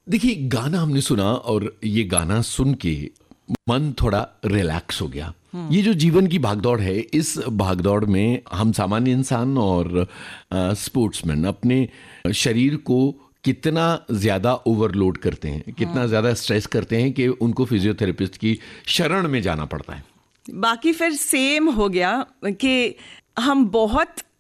देखिए, गाना हमने सुना और ये गाना सुन के मन थोड़ा रिलैक्स हो गया। ये जो जीवन की भागदौड़ है, इस भागदौड़ में हम सामान्य इंसान और स्पोर्ट्समैन अपने शरीर को कितना ज़्यादा ओवरलोड करते हैं, कितना ज़्यादा स्ट्रेस करते हैं कि उनको फिजियोथेरेपिस्ट की शरण में जाना पड़ता है। बाकी फिर सेम हो गया कि हम बहुत